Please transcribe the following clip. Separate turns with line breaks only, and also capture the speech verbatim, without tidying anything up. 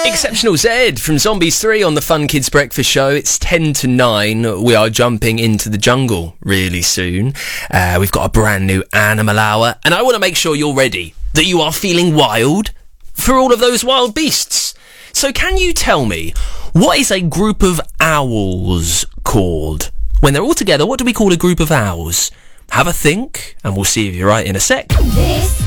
Exceptional Z from Zombies three on the Fun Kids Breakfast Show. It's ten to nine. We are jumping into the jungle really soon. Uh, we've got a brand new Animal Hour, and I want to make sure you're ready, that you are feeling wild for all of those wild beasts. So can you tell me, what is a group of owls called? When they're all together, what do we call a group of owls? Have a think, and we'll see if you're right in a sec.
This